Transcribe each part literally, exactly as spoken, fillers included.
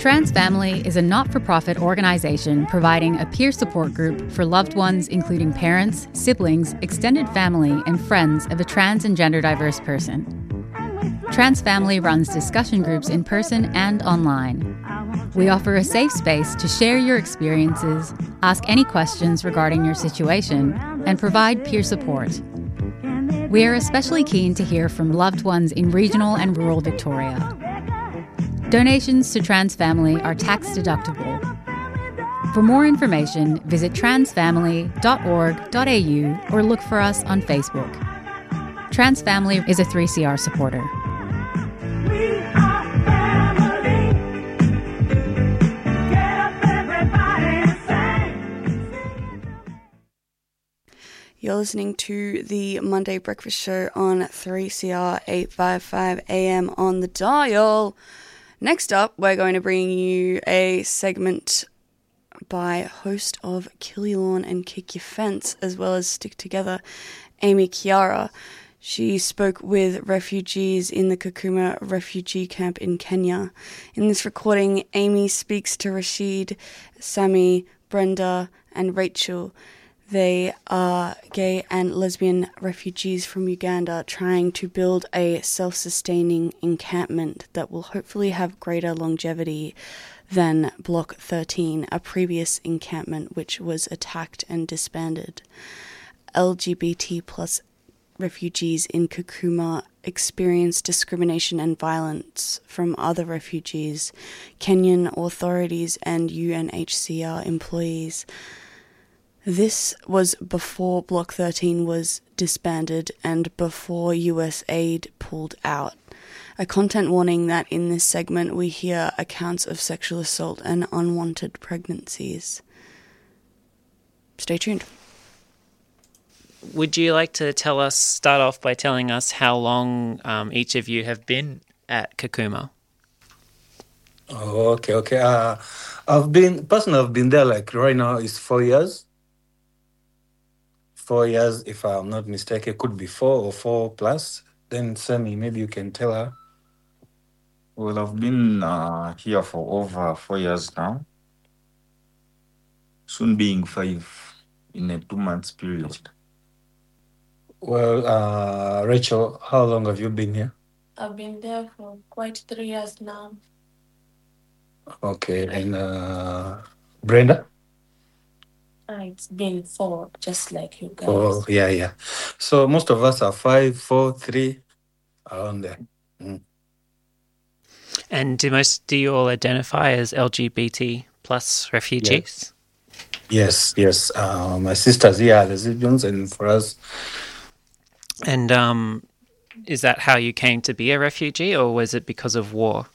Trans Family is a not-for-profit organization providing a peer support group for loved ones including parents, siblings, extended family, and friends of a trans and gender diverse person. Trans Family runs discussion groups in person and online. We offer a safe space to share your experiences, ask any questions regarding your situation, and provide peer support. We are especially keen to hear from loved ones in regional and rural Victoria. Donations to Trans Family are tax deductible. For more information, visit transfamily dot org dot a u or look for us on Facebook. Trans Family is a three C R supporter. You're listening to the Monday Breakfast Show on three C R eight fifty-five A M on the dial. Next up, we're going to bring you a segment by host of Kill Your Lawn and Kick Your Fence, as well as Stick Together, Amy Chiara. She spoke with refugees in the Kakuma refugee camp in Kenya. In this recording, Amy speaks to Rashid, Sammy, Brenda, and Rachel. They are gay and lesbian refugees from Uganda trying to build a self-sustaining encampment that will hopefully have greater longevity than Block thirteen, a previous encampment which was attacked and disbanded. L G B T plus refugees in Kakuma experience discrimination and violence from other refugees, Kenyan authorities and U N H C R employees. This was before Block thirteen was disbanded and before U S aid pulled out. A content warning that in this segment we hear accounts of sexual assault and unwanted pregnancies. Stay tuned. Would you like to tell us, start off by telling us how long um, each of you have been at Kakuma? Oh, okay, okay. Uh, I've been, personally, I've been there like right now is four years. Four years, if I'm not mistaken, it could be four or four plus. Then Sammy, maybe you can tell her. Well, I've been uh, here for over four years now. Soon being five in a two months period. Well, uh, Rachel, how long have you been here? I've been there for quite three years now. Okay, and uh, Brenda? Uh, it's been four, just like you guys. Oh, yeah, yeah. So most of us are five, four, three, around there. Mm. And do most do you all identify as L G B T plus refugees? Yes, yes. Uh, my sisters here are lesbians, and for us. And um, is that how you came to be a refugee, or was it because of war?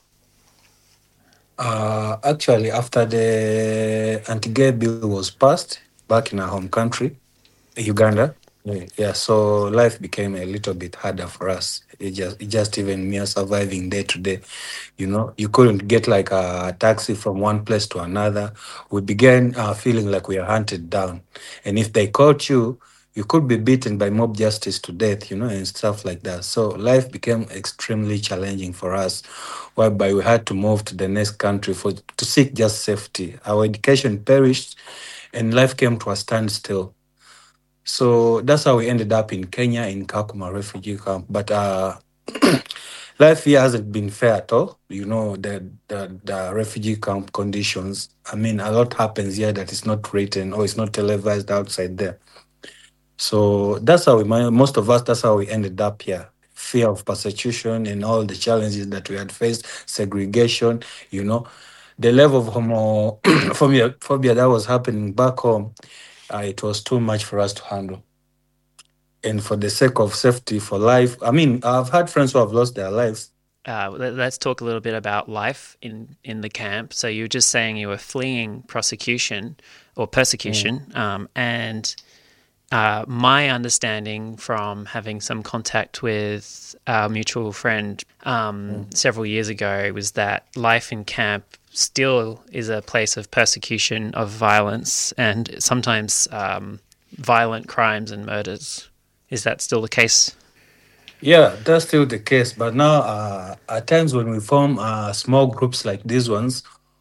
Uh, actually, after the anti-gay bill was passed back in our home country, Uganda, yeah, yeah, so life became a little bit harder for us. It just, it just even mere surviving day to day, you know, you couldn't get like a taxi from one place to another. We began uh, feeling like we are hunted down, and if they caught you, you could be beaten by mob justice to death, you know, and stuff like that. So life became extremely challenging for us, whereby we had to move to the next country for to seek just safety. Our education perished, and life came to a standstill. So that's how we ended up in Kenya, in Kakuma refugee camp. But uh, life here hasn't been fair at all. You know, the, the the refugee camp conditions. I mean, a lot happens here that is not written or is not televised outside there. So that's how we, most of us, that's how we ended up here. Fear of persecution and all the challenges that we had faced, segregation, you know. The level of homophobia phobia that was happening back home, uh, it was too much for us to handle. And for the sake of safety, for life, I mean, I've had friends who have lost their lives. Uh, let's talk a little bit about life in, in the camp. So you were just saying you were fleeing prosecution or persecution, mm. um, and... Uh, my understanding from having some contact with our mutual friend um, mm. several years ago was that life in camp still is a place of persecution, of violence, and sometimes um, violent crimes and murders. Is that still the case? Yeah, that's still the case. But now, uh, at times when we form uh, small groups like these ones,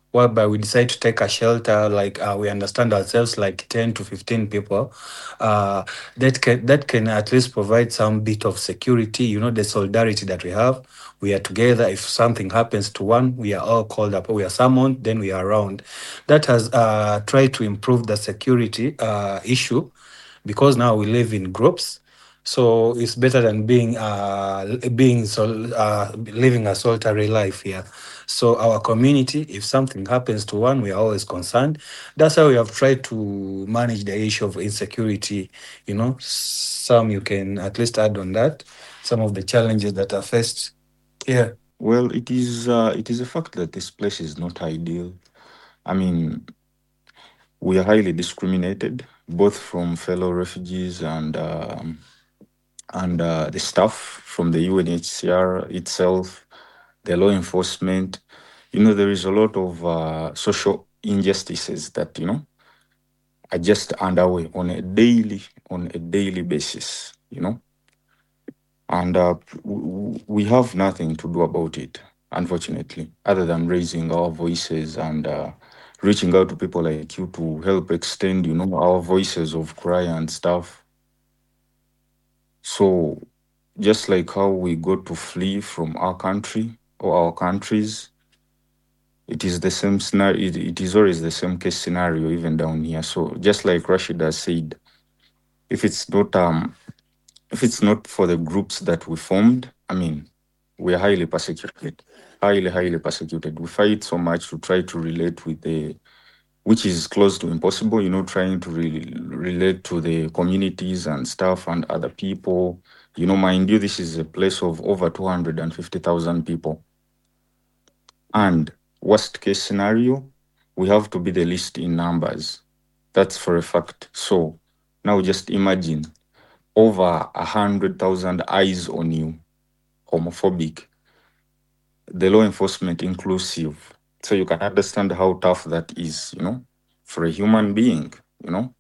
whereby we decide to take a shelter, like uh, we understand ourselves like ten to fifteen people, uh, that can that can at least provide some bit of security, you know, the solidarity that we have. We are together. If something happens to one, we are all called up. We are summoned, then we are around. That has uh, tried to improve the security uh, issue, because now we live in groups. So it's better than being uh, being sol- uh, living a solitary life here. So our community, if something happens to one, we are always concerned. That's how we have tried to manage the issue of insecurity. You know, some you can at least add on that. Some of the challenges that are faced here. Well, it is uh, it is a fact that this place is not ideal. I mean, we are highly discriminated, both from fellow refugees and um, and uh, the staff from the U N H C R itself, the law enforcement. You know, there is a lot of uh, social injustices that you know are just underway on a daily on a daily basis. You know, and uh, w- we have nothing to do about it, unfortunately, other than raising our voices and uh, reaching out to people like you to help extend, you know, our voices of cry and stuff. So, just like how we got to flee from our country or our countries, it is the same scenario. It, it is always the same case scenario, even down here. So, just like Rashida said, if it's not um if it's not for the groups that we formed, I mean, we are highly persecuted, highly, highly persecuted. We fight so much to try to relate with the, which is close to impossible, you know, trying to re- relate to the communities and stuff and other people. You know, mind you, this is a place of over two hundred fifty thousand people. And worst case scenario, we have to be the least in numbers. That's for a fact. So now just imagine over a hundred thousand eyes on you, homophobic, the law enforcement inclusive. So you can understand how tough that is, you know, for a human being, you know.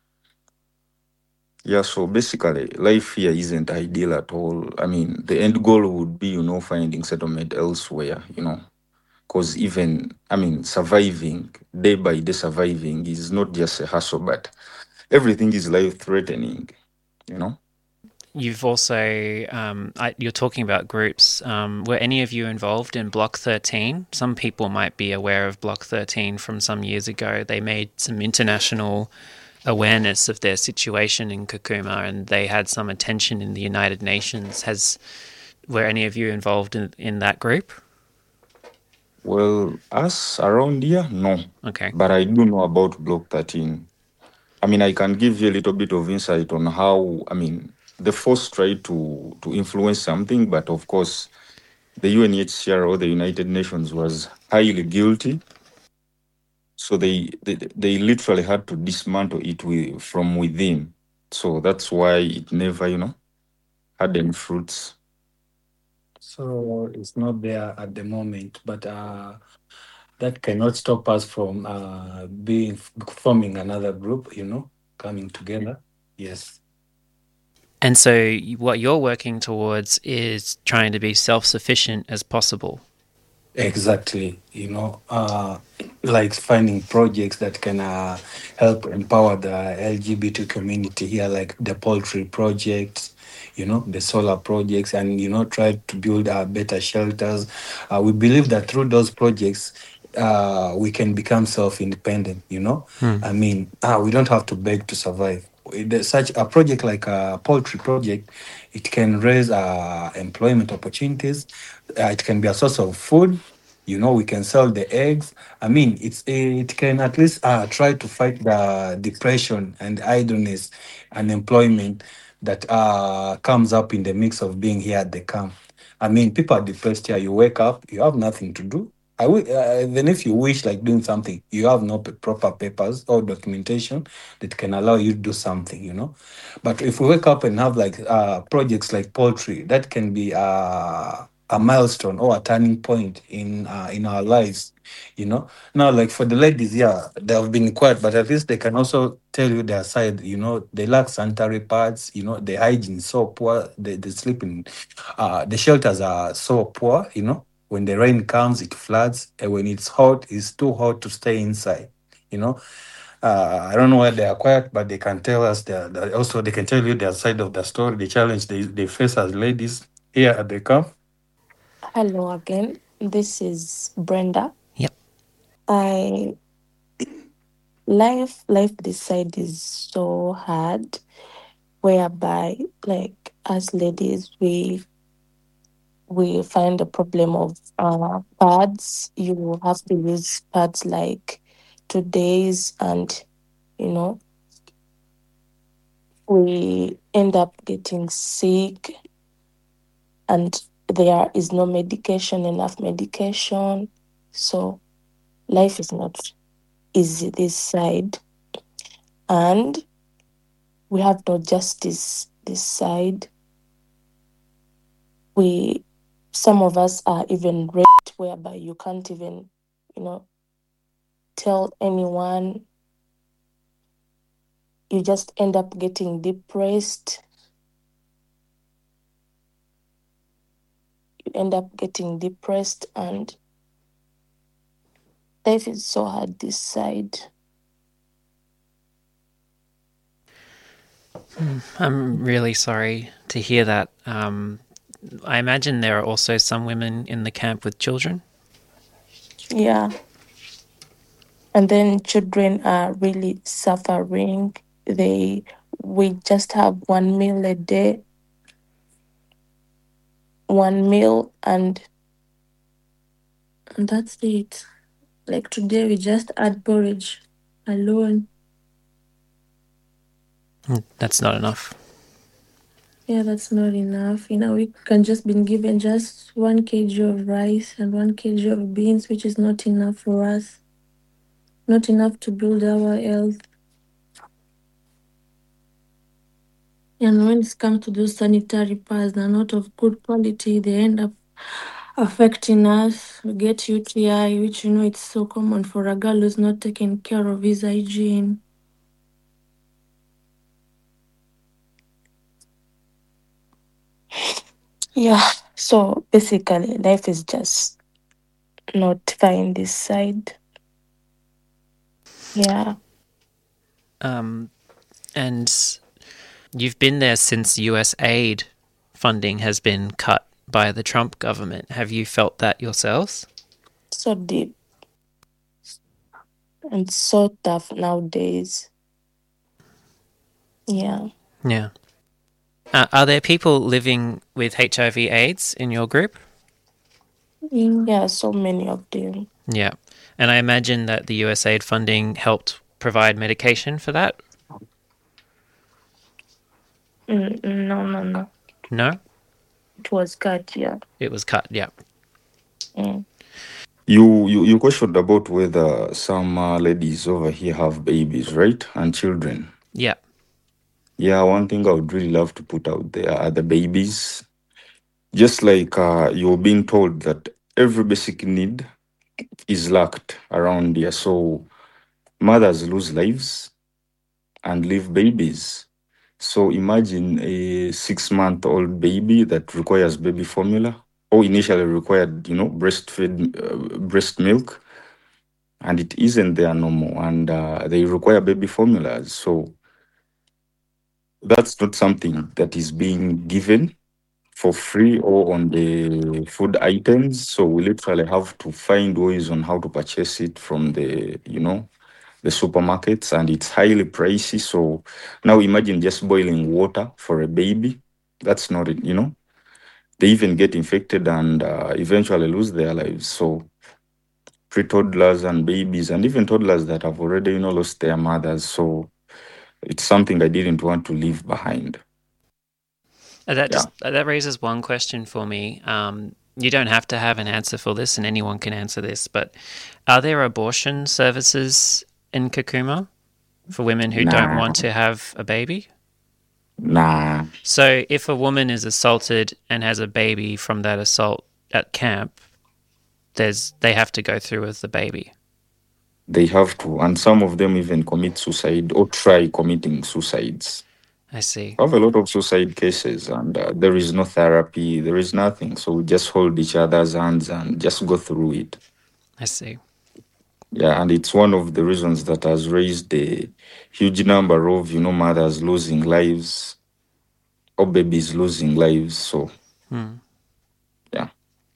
Yeah, so basically, life here isn't ideal at all. I mean, the end goal would be, you know, finding settlement elsewhere, you know, because even, I mean, surviving, day by day surviving is not just a hustle, but everything is life threatening, you know. You've also, um, I, you're talking about groups. Um, were any of you involved in Block thirteen? Some people might be aware of Block thirteen from some years ago. They made some international awareness of their situation in Kakuma, and they had some attention in the United Nations. Has Were any of you involved in, in that group? Well, us around here, no. Okay. But I do know about Block thirteen. I mean, I can give you a little bit of insight on how, I mean, the force tried to, to influence something, but of course, the U N H C R or the United Nations was highly guilty. So they, they, they literally had to dismantle it with, from within. So that's why it never, you know, had any fruits. So it's not there at the moment, but uh, that cannot stop us from uh, being forming another group. You know, coming together. Yes. And so what you're working towards is trying to be self-sufficient as possible. Exactly. You know, uh, like finding projects that can uh, help empower the L G B T community here, like the poultry projects, you know, the solar projects, and, you know, try to build uh, better shelters. Uh, we believe that through those projects, uh, we can become self-independent, you know. Hmm. I mean, uh, we don't have to beg to survive. There's such a project like a poultry project, it can raise uh, employment opportunities. Uh, it can be a source of food. You know, we can sell the eggs. I mean, it's it can at least uh, try to fight the depression and idleness and employment that uh, comes up in the mix of being here at the camp. I mean, people are depressed here. You wake up, you have nothing to do. I w- uh, then if you wish like doing something, you have no p- proper papers or documentation that can allow you to do something, you know. But if we wake up and have like uh, projects like poultry, that can be uh, a milestone or a turning point in uh, in our lives, you know. Now, like for the ladies, yeah, they have been quiet, but at least they can also tell you their side. You know, they lack sanitary pads. You know, the hygiene is so poor. They they sleep in, uh, the shelters are so poor. You know, When the rain comes, it floods. And when it's hot, it's too hot to stay inside. You know, uh, I don't know why they are quiet, but they can tell us that also they can tell you their side of the story, the challenge they, they face as ladies here at the camp. Hello again. This is Brenda. Yep. I life life this side is so hard, whereby like as ladies we we find the problem of uh, pads. You have to use pads like two days, and you know we end up getting sick, and there is no medication, enough medication. So life is not easy this side, and we have no justice this side. We some of us are even raped, whereby you can't even, you know, tell anyone. You just end up getting depressed. You end up getting depressed, and life is so hard this side. I'm really sorry to hear that. Um, I imagine there are also some women in the camp with children. Yeah. And then children are really suffering. They we just have one meal a day. One meal and and that's it. Like today we just had porridge alone. That's not enough. Yeah, that's not enough. In a week, can just been given just one kg of rice and one kg of beans, which is not enough for us. Not enough to build our health. And when it comes to those sanitary pads, they're not of good quality. They end up affecting us. We get U T I, which you know it's so common for a girl who's not taking care of his hygiene. Yeah, so basically life is just not fine this side. Yeah. Um, and you've been there since U S aid funding has been cut by the Trump government. Have you felt that yourselves? So deep and so tough nowadays. Yeah. Yeah. Uh, are there people living with H I V AIDS in your group? Yeah, so many of them. Yeah. And I imagine that the U S aid funding helped provide medication for that? Mm, no, no, no. No? It was cut, yeah. It was cut, yeah. Mm. You, you you questioned about whether some uh, ladies over here have babies, right? And children. Yeah. Yeah, one thing I would really love to put out there are the babies. Just like uh, you're being told that every basic need is lacked around here. So mothers lose lives and leave babies. So imagine a six-month-old baby that requires baby formula, or initially required, you know, breastfeed, uh, breast milk, and it isn't there no more, and uh, they require baby formulas. So that's not something that is being given for free or on the food items. So we literally have to find ways on how to purchase it from the, you know, the supermarkets, and it's highly pricey. So now imagine just boiling water for a baby. That's not it, you know. They even get infected and uh, eventually lose their lives. So pre-toddlers and babies, and even toddlers that have already, you know, lost their mothers. So it's something I didn't want to leave behind. Uh, that just uh, that raises one question for me. Um, you don't have to have an answer for this, and anyone can answer this. But are there abortion services in Kakuma for women who Nah. don't want to have a baby? Nah. So if a woman is assaulted and has a baby from that assault at camp, there's they have to go through with the baby. They have to, and some of them even commit suicide or try committing suicides. I see. We have a lot of suicide cases, and uh, there is no therapy, there is nothing. So we just hold each other's hands and just go through it. I see. Yeah, and it's one of the reasons that has raised a huge number of, you know, mothers losing lives or babies losing lives. So, Hmm. yeah.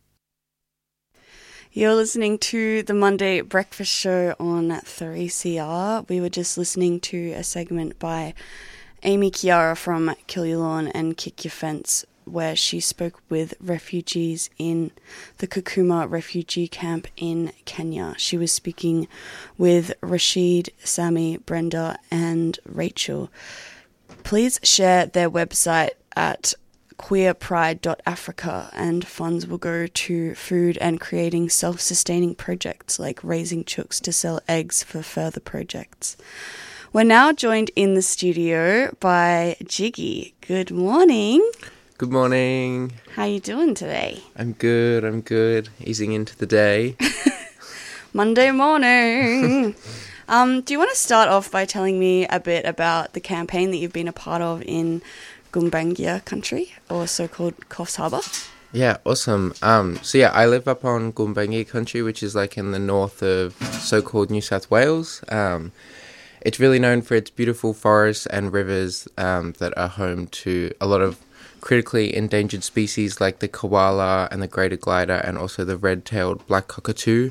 You're listening to the Monday Breakfast Show on three C R. We were just listening to a segment by Amy Chiara from Kill Your Lawn and Kick Your Fence, where she spoke with refugees in the Kakuma refugee camp in Kenya. She was speaking with Rashid, Sammy, Brenda, and Rachel. Please share their website at queer pride dot africa, and funds will go to food and creating self-sustaining projects like raising chooks to sell eggs for further projects. We're now joined in the studio by Jiggy. Good morning. Good morning. How you doing today? I'm good, I'm good. Easing into the day. Monday morning. um, do you want to start off by telling me a bit about the campaign that you've been a part of in Gumbaynggirr country, or so-called Coffs Harbour? Yeah, awesome. Um, so yeah, I live up on Gumbaynggirr country, which is like in the north of so-called New South Wales. Um, it's really known for its beautiful forests and rivers um, that are home to a lot of critically endangered species like the koala and the greater glider and also the red-tailed black cockatoo.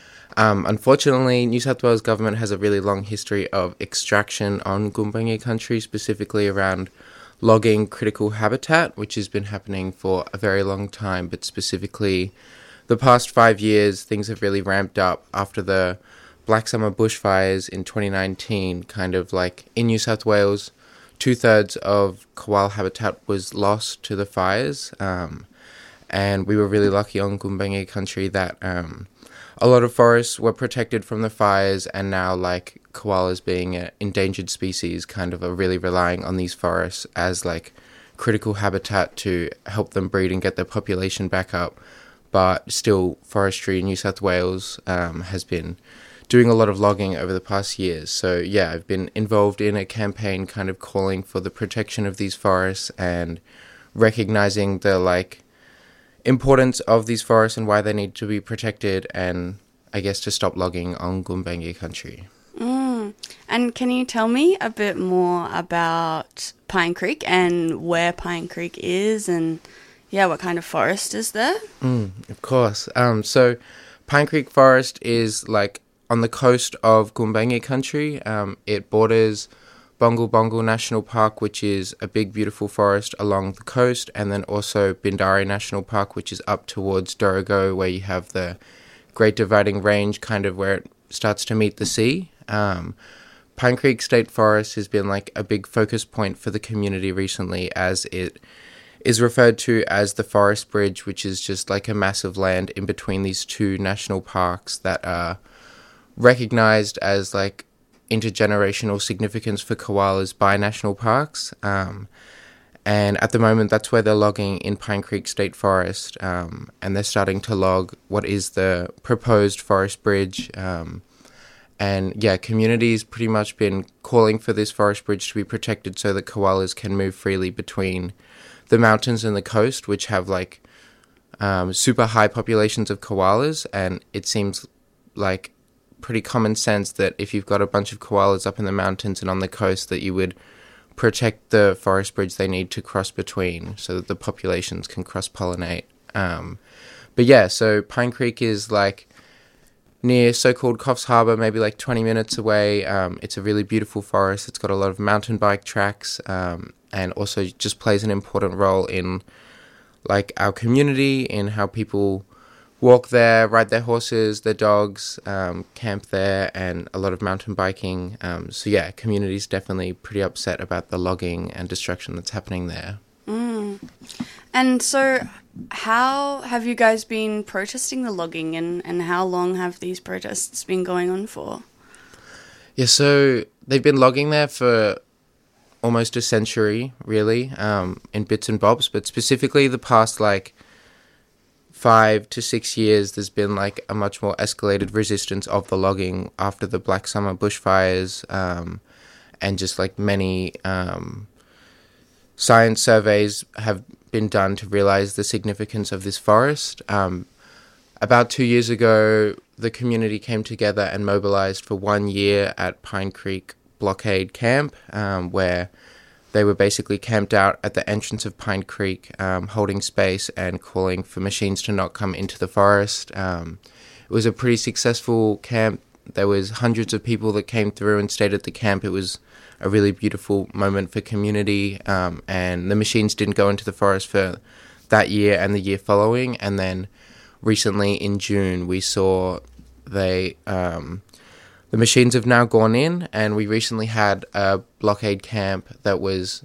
Um, unfortunately, New South Wales government has a really long history of extraction on Gumbaynggirr country, specifically around logging critical habitat, which has been happening for a very long time, but specifically the past five years, things have really ramped up after the Black Summer bushfires in twenty nineteen. Kind of like in New South Wales, two-thirds of koala habitat was lost to the fires, um, and we were really lucky on Gumbaynggirr country that um, a lot of forests were protected from the fires, and now like koalas being an endangered species kind of are really relying on these forests as like critical habitat to help them breed and get their population back up. But still, forestry in New South Wales um, has been doing a lot of logging over the past years. So yeah, I've been involved in a campaign kind of calling for the protection of these forests and recognizing the like importance of these forests and why they need to be protected, and I guess to stop logging on Gumbaynggirr country. Mm. And can you tell me a bit more about Pine Creek and where Pine Creek is, and yeah, what kind of forest is there? Mm, of course. Um, so Pine Creek Forest is like on the coast of Gumbaynggirr country. Um, it borders Bongal Bongal National Park, which is a big, beautiful forest along the coast, and then also Bindari National Park, which is up towards Dorrigo, where you have the Great Dividing Range, kind of where it starts to meet the sea. Um, Pine Creek State Forest has been like a big focus point for the community recently, as it is referred to as the Forest Bridge, which is just like a massive land in between these two national parks that are recognized as like intergenerational significance for koalas by national parks. Um, and at the moment, that's where they're logging in Pine Creek State Forest, um, and they're starting to log what is the proposed forest bridge. Um, and yeah, community's pretty much been calling for this forest bridge to be protected so that koalas can move freely between the mountains and the coast, which have like um, super high populations of koalas. And it seems like pretty common sense that if you've got a bunch of koalas up in the mountains and on the coast, that you would protect the forest bridge they need to cross between so that the populations can cross-pollinate. Um, but yeah, so Pine Creek is like near so-called Coffs Harbour, maybe like twenty minutes away. Um, it's a really beautiful forest. It's got a lot of mountain bike tracks, um, and also just plays an important role in like our community, in how people walk there, ride their horses, their dogs, um, camp there, and a lot of mountain biking. Um, so yeah, community's definitely pretty upset about the logging and destruction that's happening there. Mm. And so how have you guys been protesting the logging, and, and how long have these protests been going on for? Yeah, so they've been logging there for almost a century, really, um, in bits and bobs, but specifically the past, like, five to six years, there's been like a much more escalated resistance of the logging after the Black Summer bushfires, um, and just like many um, science surveys have been done to realize the significance of this forest. Um, about two years ago, the community came together and mobilized for one year at Pine Creek Blockade Camp, um, where they were basically camped out at the entrance of Pine Creek, um, holding space and calling for machines to not come into the forest. Um, it was a pretty successful camp. There was hundreds of people that came through and stayed at the camp. It was a really beautiful moment for community, um, and the machines didn't go into the forest for that year and the year following. And then recently in June, we saw they um, the machines have now gone in, and we recently had a blockade camp that was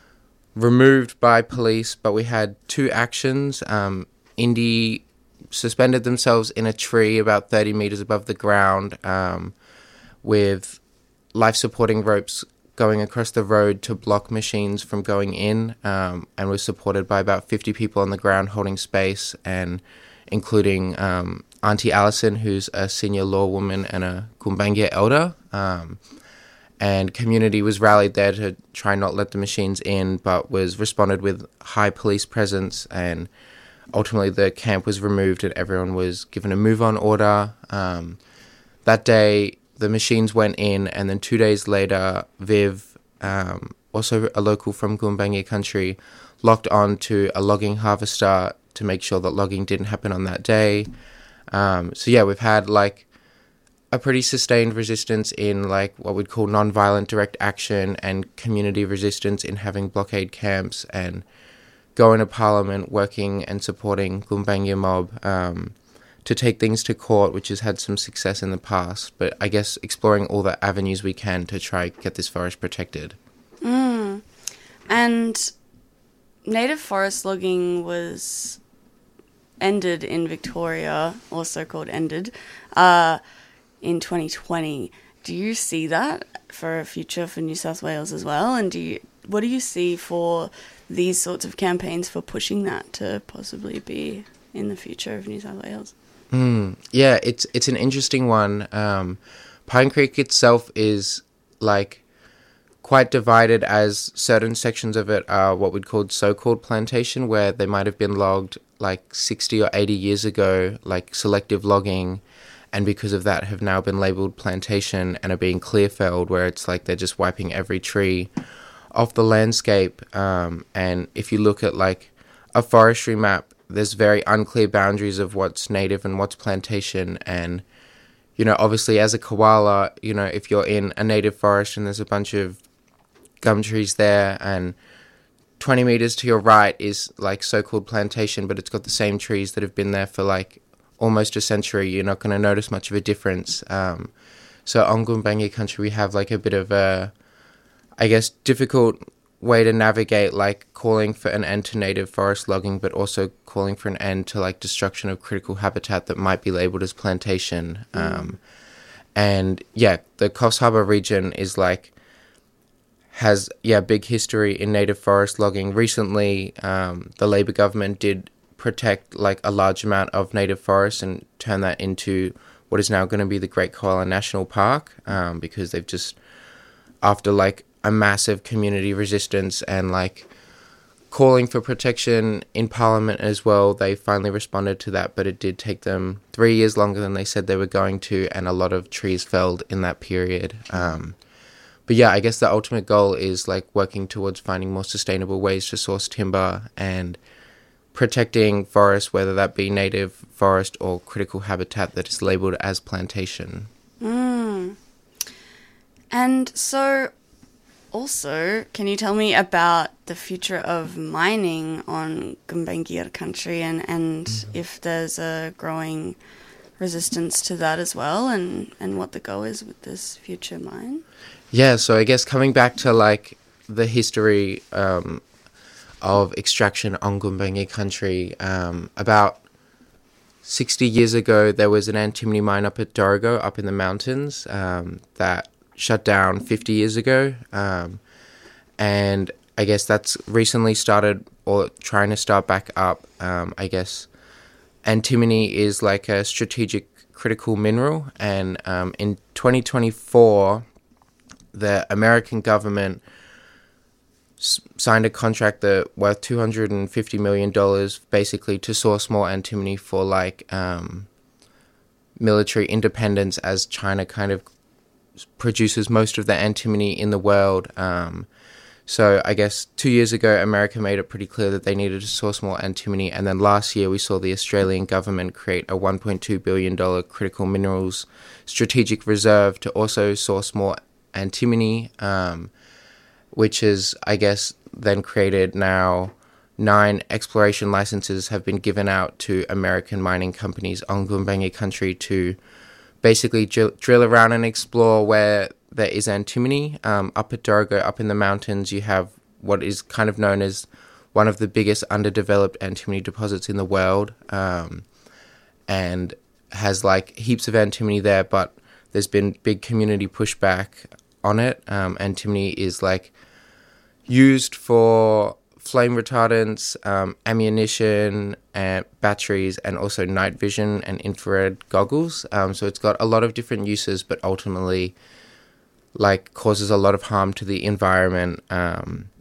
removed by police, but we had two actions. Um, Indy suspended themselves in a tree about thirty meters above the ground, um, with life-supporting ropes going across the road to block machines from going in, um, and was supported by about fifty people on the ground holding space, and including um, Auntie Alison, who's a senior law woman and a Gumbaynggirr elder. Um, and community was rallied there to try not let the machines in, but was responded with high police presence, and ultimately the camp was removed and everyone was given a move-on order. Um, that day, the machines went in, and then two days later, Viv, um, also a local from Gumbaynggirr country, locked on to a logging harvester to make sure that logging didn't happen on that day. Um, so yeah, we've had like a pretty sustained resistance in like what we'd call non-violent direct action, and community resistance in having blockade camps and going to Parliament, working and supporting Gumbaynggirr mob um, to take things to court, which has had some success in the past. But I guess exploring all the avenues we can to try get this forest protected. Mm. And native forest logging was ended in Victoria, or so-called ended, uh, in twenty twenty. Do you see that for a future for New South Wales as well? And do you, what do you see for these sorts of campaigns for pushing that to possibly be in the future of New South Wales? Mm, yeah, it's it's an interesting one. Um, Pine Creek itself is like quite divided, as certain sections of it are what we'd call so-called plantation, where they might have been logged like sixty or eighty years ago, like selective logging, and because of that have now been labelled plantation and are being clear-felled, where it's like they're just wiping every tree off the landscape. Um, and if you look at like a forestry map, there's very unclear boundaries of what's native and what's plantation. And, you know, obviously as a koala, you know, if you're in a native forest and there's a bunch of gum trees there, and twenty meters to your right is like so-called plantation, but it's got the same trees that have been there for like almost a century, you're not going to notice much of a difference. Um, so on Gumbaynggirr country, we have like a bit of a, I guess, difficult way to navigate, like calling for an end to native forest logging, but also calling for an end to like destruction of critical habitat that might be labelled as plantation. Mm. Um, and yeah, the Coffs Harbour region is like, has, yeah, big history in native forest logging. Recently, um, the Labor government did protect like a large amount of native forests and turn that into what is now going to be the Great Koala National Park, um, because they've just, after like a massive community resistance and like calling for protection in Parliament as well, they finally responded to that, but it did take them three years longer than they said they were going to, and a lot of trees felled in that period. Um, but yeah, I guess the ultimate goal is like working towards finding more sustainable ways to source timber and protecting forests, whether that be native forest or critical habitat that is labelled as plantation. Mm. And so, also, can you tell me about the future of mining on Gumbaynggirr country, and, and mm-hmm. if there's a growing resistance to that as well, and, and what the goal is with this future mine? Yeah, so I guess coming back to like the history um, of extraction on Gumbaynggirr country, um, about sixty years ago there was an antimony mine up at Dorrigo, up in the mountains, um, that shut down fifty years ago, um, and I guess that's recently started, or trying to start back up. um, I guess antimony is like a strategic critical mineral, and um, in twenty twenty-four the American government s- signed a contract that worth two hundred fifty million dollars basically to source more antimony for like um, military independence, as China kind of produces most of the antimony in the world. Um, so I guess two years ago, America made it pretty clear that they needed to source more antimony. And then last year, we saw the Australian government create a one point two billion dollars critical minerals strategic reserve to also source more antimony, um, which is, I guess, then created now nine exploration licenses have been given out to American mining companies on Gumbaynggirr country to basically drill, drill around and explore where there is antimony. Um, up at Dorrigo, up in the mountains, you have what is kind of known as one of the biggest underdeveloped antimony deposits in the world, um, and has like heaps of antimony there, but there's been big community pushback on it. Um, antimony is like used for flame retardants, um, ammunition, and batteries, and also night vision and infrared goggles. Um, so it's got a lot of different uses, but ultimately, like, causes a lot of harm to the environment. Um,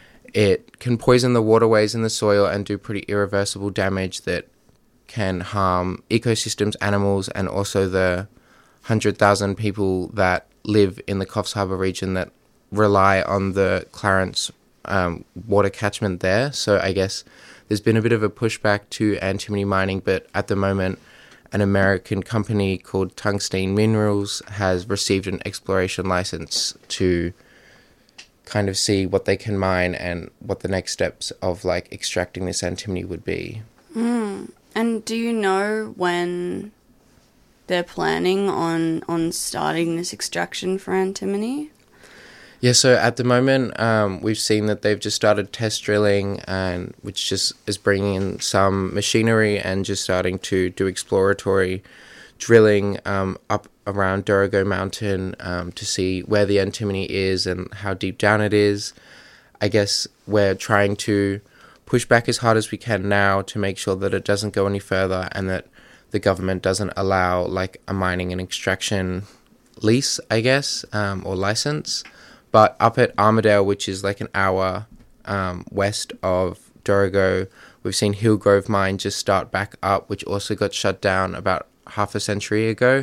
it can poison the waterways in the soil and do pretty irreversible damage that can harm ecosystems, animals, and also the one hundred thousand people that live in the Coffs Harbour region that rely on the Clarence um, water catchment there. So I guess there's been a bit of a pushback to antimony mining, but at the moment an American company called Tungsten Minerals has received an exploration license to kind of see what they can mine and what the next steps of like extracting this antimony would be. Mm. And do you know when they're planning on, on starting this extraction for antimony? Yeah, so at the moment, um, we've seen that they've just started test drilling, and which just is bringing in some machinery and just starting to do exploratory drilling um, up around Dorrigo Mountain um, to see where the antimony is and how deep down it is. I guess we're trying to push back as hard as we can now to make sure that it doesn't go any further and that the government doesn't allow like a mining and extraction lease, I guess, um, or license. But up at Armidale, which is like an hour um, west of Dorrigo, we've seen Hillgrove Mine just start back up, which also got shut down about half a century ago.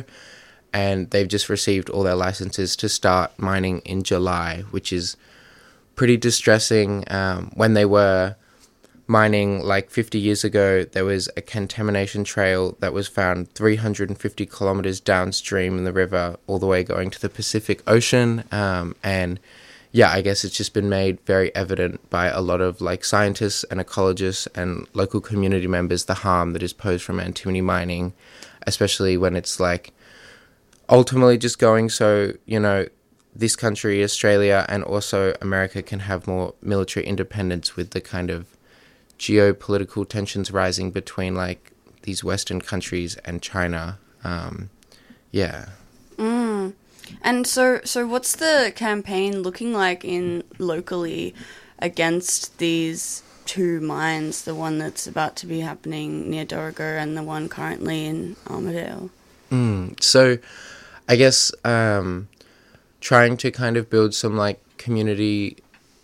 And they've just received all their licenses to start mining in July, which is pretty distressing. Um, when they were mining like fifty years ago, there was a contamination trail that was found three hundred fifty kilometers downstream in the river, all the way going to the Pacific Ocean. Um, and yeah, I guess it's just been made very evident by a lot of like scientists and ecologists and local community members the harm that is posed from antimony mining, especially when it's like ultimately just going so, you know, this country, Australia, and also America can have more military independence with the kind of geopolitical tensions rising between like these Western countries and China. Um, yeah. Mm. And so, so what's the campaign looking like in locally against these two mines, the one that's about to be happening near Dorrigo and the one currently in Armidale? Mm. So I guess um, trying to kind of build some like community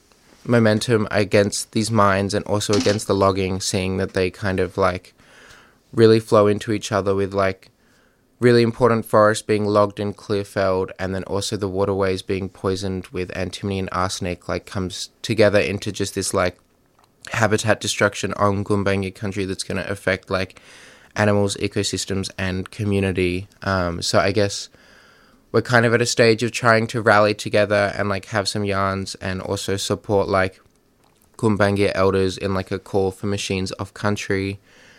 momentum against these mines and also against the logging, seeing that they kind of like really flow into each other with like really important forests being logged and clear-felled, and then also the waterways being poisoned with antimony and arsenic, like comes together into just this like habitat destruction on Gumbaynggirr country that's going to affect like animals, ecosystems, and community. Um, so I guess we're kind of at a stage of trying to rally together and like have some yarns and also support like Gumbaynggirr elders in like a call for machines off country.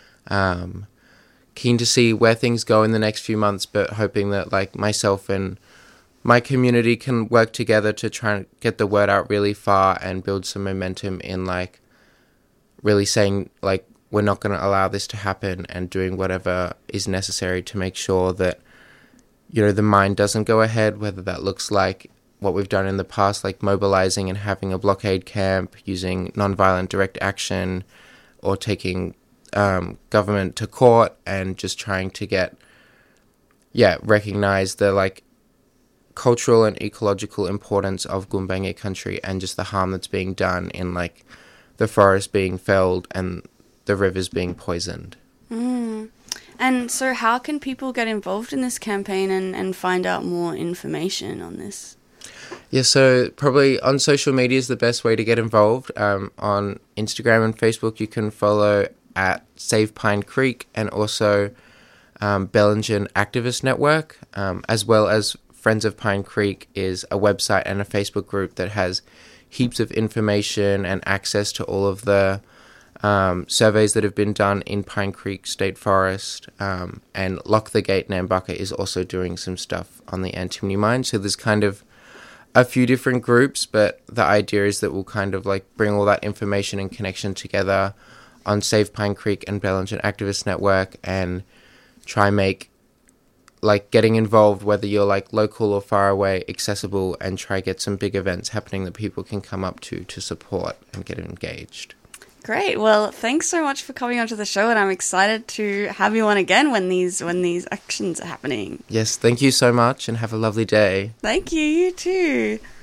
Um, keen to see where things go in the next few months, but hoping that like myself and my community can work together to try and get the word out really far and build some momentum in like really saying like we're not going to allow this to happen, and doing whatever is necessary to make sure that, you know, the mine doesn't go ahead, whether that looks like what we've done in the past, like mobilizing and having a blockade camp, using nonviolent direct action, or taking um, government to court and just trying to get, yeah, recognize the, like, cultural and ecological importance of Gumbaynggirr country and just the harm that's being done in like the forest being felled and the rivers being poisoned. Mm. And so how can people get involved in this campaign and, and find out more information on this? Yeah, so probably on social media is the best way to get involved. Um, on Instagram and Facebook, you can follow at Save Pine Creek and also um, Bellingen Activist Network, um, as well as Friends of Pine Creek is a website and a Facebook group that has heaps of information and access to all of the um, surveys that have been done in Pine Creek State Forest. Um, and Lock the Gate Nambucca is also doing some stuff on the antimony mine. So there's kind of a few different groups, but the idea is that we'll kind of like bring all that information and connection together on Save Pine Creek and Bellingen Activist Network and try make like getting involved, whether you're like local or far away, accessible, and try get some big events happening that people can come up to to support and get engaged. Great. Well, thanks so much for coming onto the show, and I'm excited to have you on again when these when these actions are happening. Yes, thank you so much, and have a lovely day. Thank you. You too.